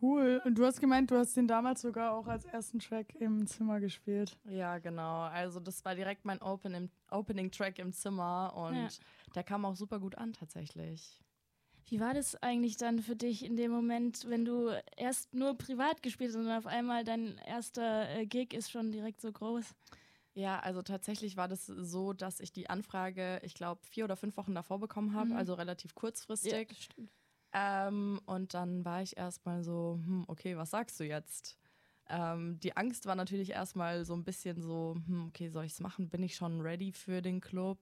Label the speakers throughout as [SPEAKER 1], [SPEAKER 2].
[SPEAKER 1] cool. Und du hast gemeint, du hast den damals sogar auch als ersten Track im Zimmer gespielt.
[SPEAKER 2] Ja, genau. Also das war direkt mein Opening-Track im Zimmer und der kam auch super gut an tatsächlich.
[SPEAKER 3] Wie war das eigentlich dann für dich in dem Moment, wenn du erst nur privat gespielt hast und auf einmal dein erster Gig ist schon direkt so groß?
[SPEAKER 2] Ja, also tatsächlich war das so, dass ich die Anfrage, ich glaube, 4 oder 5 Wochen davor bekommen habe, also relativ kurzfristig.
[SPEAKER 3] Ja, stimmt.
[SPEAKER 2] Und dann war ich erstmal so, okay, was sagst du jetzt? Die Angst war natürlich erstmal so ein bisschen so, okay, soll ich es machen? Bin ich schon ready für den Club?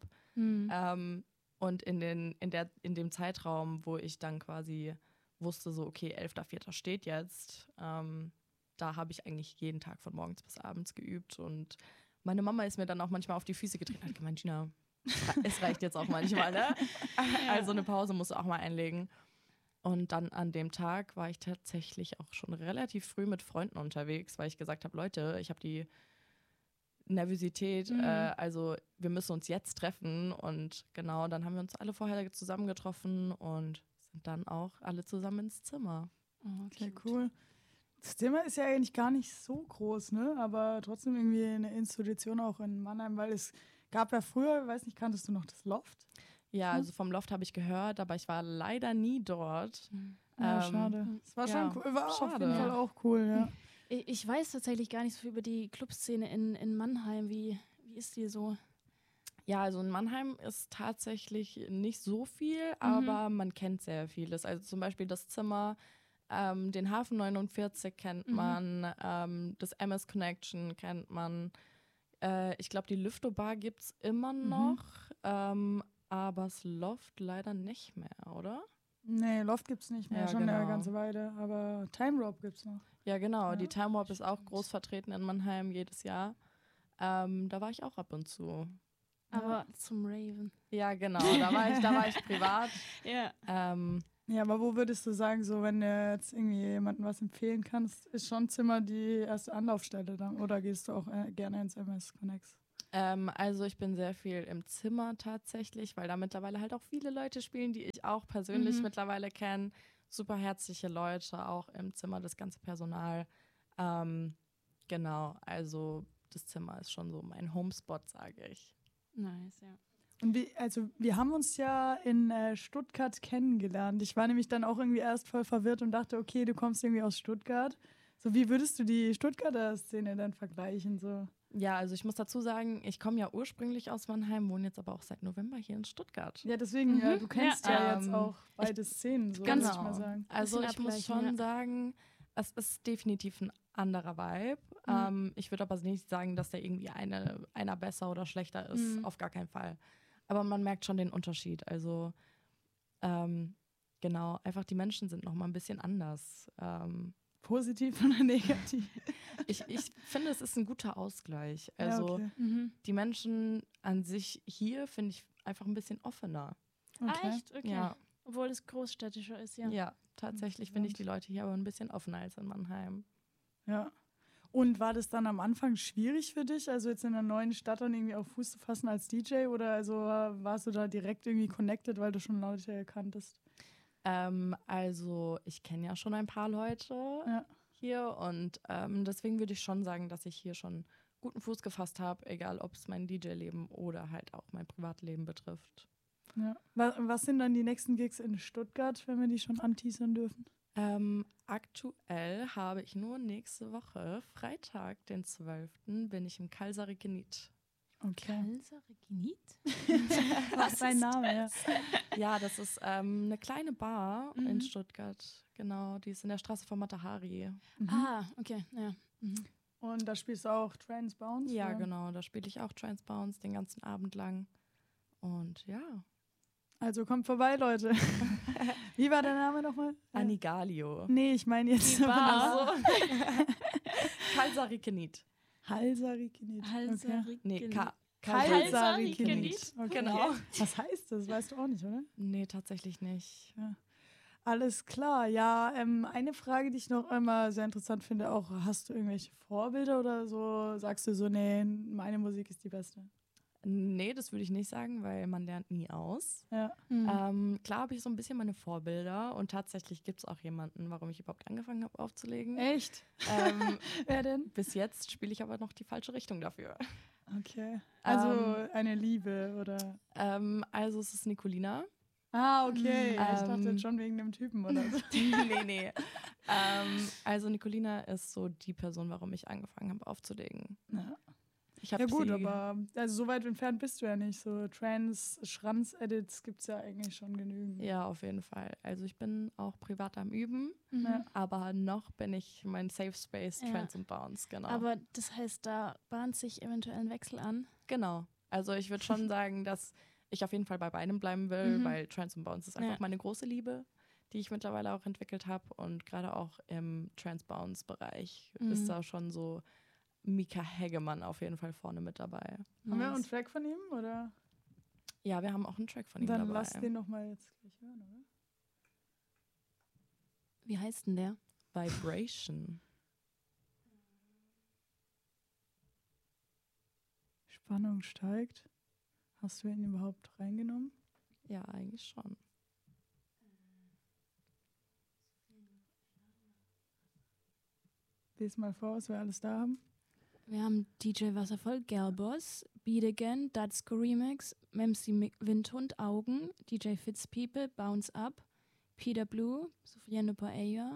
[SPEAKER 2] Und in dem Zeitraum, wo ich dann quasi wusste, so, okay, 11.04. steht jetzt, da habe ich eigentlich jeden Tag von morgens bis abends geübt. Und meine Mama ist mir dann auch manchmal auf die Füße getreten und hat gemeint, Gina, es reicht jetzt auch manchmal, ne? Also eine Pause musst du auch mal einlegen. Und dann an dem Tag war ich tatsächlich auch schon relativ früh mit Freunden unterwegs, weil ich gesagt habe, Leute, ich habe die Nervosität, also wir müssen uns jetzt treffen. Und genau, dann haben wir uns alle vorher zusammengetroffen und sind dann auch alle zusammen ins Zimmer.
[SPEAKER 3] Oh,
[SPEAKER 1] Okay, cool. Das Zimmer ist ja eigentlich gar nicht so groß, ne? Aber trotzdem irgendwie eine Institution auch in Mannheim, weil es gab ja früher, weiß nicht, kanntest du noch das Loft?
[SPEAKER 2] Ja, also vom Loft habe ich gehört, aber ich war leider nie dort.
[SPEAKER 1] Ja, schade. Es war schon cool, war auf jeden Fall auch cool, ja.
[SPEAKER 3] Ich weiß tatsächlich gar nicht so viel über die Clubszene in Mannheim. Wie ist die so?
[SPEAKER 2] Ja, also in Mannheim ist tatsächlich nicht so viel, aber man kennt sehr vieles. Also zum Beispiel das Zimmer, den Hafen 49 kennt man, das MS Connection kennt man. Ich glaube, die Lüfto-Bar gibt es immer noch, aber das Loft leider nicht mehr, oder?
[SPEAKER 1] Nee, Loft gibt's nicht mehr,
[SPEAKER 2] Ja,
[SPEAKER 1] schon
[SPEAKER 2] genau.
[SPEAKER 1] eine ganze Weile, aber Time Warp gibt's noch.
[SPEAKER 2] Ja, genau.
[SPEAKER 1] Ja,
[SPEAKER 2] Die Time Warp ist auch groß vertreten in Mannheim jedes Jahr. Da war ich auch ab und zu.
[SPEAKER 3] Aber zum Raven.
[SPEAKER 2] Ja, genau. Da war ich privat.
[SPEAKER 3] Ja.
[SPEAKER 1] Ja, aber wo würdest du sagen, so wenn du jetzt irgendwie jemandem was empfehlen kannst, ist schon Zimmer die erste Anlaufstelle dann? Oder gehst du auch gerne ins MS Connex?
[SPEAKER 2] Also ich bin sehr viel im Zimmer tatsächlich, weil da mittlerweile halt auch viele Leute spielen, die ich auch persönlich mittlerweile kenne. Super herzliche Leute, auch im Zimmer, das ganze Personal. Genau, also das Zimmer ist schon so mein Homespot, sage ich.
[SPEAKER 3] Nice, ja.
[SPEAKER 1] Und wir haben uns ja in Stuttgart kennengelernt. Ich war nämlich dann auch irgendwie erst voll verwirrt und dachte, okay, du kommst irgendwie aus Stuttgart. So, wie würdest du die Stuttgarter Szene dann vergleichen? So?
[SPEAKER 2] Ja, also ich muss dazu sagen, ich komme ja ursprünglich aus Mannheim, wohne jetzt aber auch seit November hier in Stuttgart.
[SPEAKER 1] Ja, deswegen, du kennst ja jetzt auch beide Szenen, so
[SPEAKER 2] Genau.
[SPEAKER 1] muss ich mal sagen.
[SPEAKER 2] Also ich muss schon sagen, es ist definitiv ein anderer Vibe. Ich würde aber nicht sagen, dass der irgendwie einer besser oder schlechter ist, auf gar keinen Fall. Aber man merkt schon den Unterschied. Also genau, einfach die Menschen sind noch mal ein bisschen anders.
[SPEAKER 1] Positiv oder negativ?
[SPEAKER 2] Ich finde, es ist ein guter Ausgleich. Also
[SPEAKER 1] ja, okay.
[SPEAKER 2] die Menschen an sich hier finde ich einfach ein bisschen offener.
[SPEAKER 1] Okay.
[SPEAKER 3] Echt? Okay.
[SPEAKER 2] Ja.
[SPEAKER 3] Obwohl es großstädtischer ist, ja.
[SPEAKER 2] Ja, tatsächlich finde ich die Leute hier aber ein bisschen offener als in Mannheim.
[SPEAKER 1] Ja. Und war das dann am Anfang schwierig für dich, also jetzt in einer neuen Stadt dann irgendwie auf Fuß zu fassen als DJ? Oder also warst du da direkt irgendwie connected, weil du schon Leute kanntest?
[SPEAKER 2] Also ich kenne ja schon ein paar Leute hier und deswegen würde ich schon sagen, dass ich hier schon guten Fuß gefasst habe, egal ob es mein DJ-Leben oder halt auch mein Privatleben betrifft.
[SPEAKER 1] Ja. Was sind dann die nächsten Gigs in Stuttgart, wenn wir die schon anteasern dürfen?
[SPEAKER 2] Aktuell habe ich nur nächste Woche, Freitag, den 12., bin ich im Kalsari Genit.
[SPEAKER 1] Okay.
[SPEAKER 3] Kalsari Genit?
[SPEAKER 1] Was ist dein Name? Ja.
[SPEAKER 2] Ja, das ist eine kleine Bar in Stuttgart. Genau, die ist in der Straße von Matahari.
[SPEAKER 3] Ah, okay, ja.
[SPEAKER 1] Und da spielst du auch Trance Bounce?
[SPEAKER 2] Ja,
[SPEAKER 1] oder?
[SPEAKER 2] genau, da spiele ich auch Trance Bounce den ganzen Abend lang. Und ja.
[SPEAKER 1] Also kommt vorbei, Leute. Wie war der Name nochmal?
[SPEAKER 2] Anigalio.
[SPEAKER 1] Nee, ich meine jetzt
[SPEAKER 3] Die Bar.
[SPEAKER 2] Kalsari Genit.
[SPEAKER 1] Halsari Kinit.
[SPEAKER 3] Halsari
[SPEAKER 2] Nee,
[SPEAKER 1] Kalsari
[SPEAKER 3] Kinit.
[SPEAKER 1] Okay.
[SPEAKER 2] Genau.
[SPEAKER 1] Was heißt das? Weißt du auch nicht, oder?
[SPEAKER 2] Nee, tatsächlich nicht.
[SPEAKER 1] Ja. Alles klar. Ja, eine Frage, die ich noch immer sehr interessant finde, auch, hast du irgendwelche Vorbilder oder so? Sagst du so, nee, meine Musik ist die beste?
[SPEAKER 2] Nee, das würde ich nicht sagen, weil man lernt nie aus.
[SPEAKER 1] Ja.
[SPEAKER 2] Klar habe ich so ein bisschen meine Vorbilder und tatsächlich gibt es auch jemanden, warum ich überhaupt angefangen habe aufzulegen.
[SPEAKER 1] Echt? Wer denn?
[SPEAKER 2] Bis jetzt spiele ich aber noch die falsche Richtung dafür.
[SPEAKER 1] Okay. Also eine Liebe, oder?
[SPEAKER 2] Also es ist Nicolina.
[SPEAKER 1] Ah, okay. Ich dachte jetzt schon wegen dem Typen, oder so.
[SPEAKER 2] Nee. Also Nicolina ist so die Person, warum ich angefangen habe aufzulegen.
[SPEAKER 1] Ja.
[SPEAKER 2] Ich hab
[SPEAKER 1] Ja gut,
[SPEAKER 2] sie-
[SPEAKER 1] aber also so weit entfernt bist du ja nicht. So Schranz-Edits gibt es ja eigentlich schon genügend.
[SPEAKER 2] Ja, auf jeden Fall. Also ich bin auch privat am Üben,
[SPEAKER 1] Ja.
[SPEAKER 2] aber noch bin ich mein Safe Space
[SPEAKER 3] Ja.
[SPEAKER 2] Trends and Bounce, genau.
[SPEAKER 3] Aber das heißt, da bahnt sich eventuell ein Wechsel an.
[SPEAKER 2] Genau. Also ich würde schon sagen, dass ich auf jeden Fall bei beidem bleiben will, weil Trends and Bounce ist einfach
[SPEAKER 3] Ja.
[SPEAKER 2] meine große Liebe, die ich mittlerweile auch entwickelt habe. Und gerade auch im Trans-Bounce-Bereich ist da schon so Mika Hegemann auf jeden Fall vorne mit dabei.
[SPEAKER 1] Haben wir einen
[SPEAKER 3] Nice.
[SPEAKER 1] Track von ihm, oder?
[SPEAKER 2] Ja, wir haben auch einen Track von ihm
[SPEAKER 1] Dann
[SPEAKER 2] dabei.
[SPEAKER 1] lass den noch mal jetzt gleich hören, oder?
[SPEAKER 3] Wie heißt denn der?
[SPEAKER 2] Vibration.
[SPEAKER 1] Spannung steigt. Hast du ihn überhaupt reingenommen?
[SPEAKER 2] Ja, eigentlich schon.
[SPEAKER 1] Lies mal vor, was wir alles da haben.
[SPEAKER 3] Wir haben DJ Wasserfall, Girlboss, Beat Again, Datsko Remix, Memsi Windhund, Augen, DJ Fitzpeople, Bounce Up, Peter Blue, Sufriendo Paella,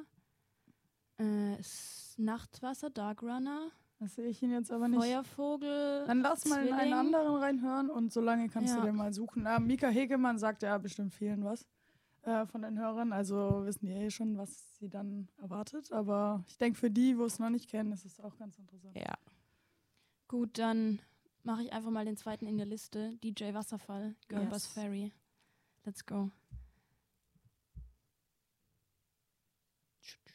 [SPEAKER 3] Nachtwasser, Dark Runner,
[SPEAKER 1] Das sehe ich ihn jetzt aber nicht.
[SPEAKER 3] Feuervogel,
[SPEAKER 1] Dann lass mal in einen
[SPEAKER 3] Zwilling.
[SPEAKER 1] anderen reinhören und so lange kannst
[SPEAKER 3] Ja.
[SPEAKER 1] du den mal suchen. Mika Hegemann sagt ja bestimmt vielen was von den Hörern. Also wissen die eh schon, was sie dann erwartet. Aber ich denke, für die, wo es noch nicht kennen, ist es auch ganz interessant.
[SPEAKER 2] Ja.
[SPEAKER 3] Gut, dann mache ich einfach mal den zweiten in der Liste. DJ Wasserfall, Girlboss
[SPEAKER 2] Yes.
[SPEAKER 3] Ferry. Let's go.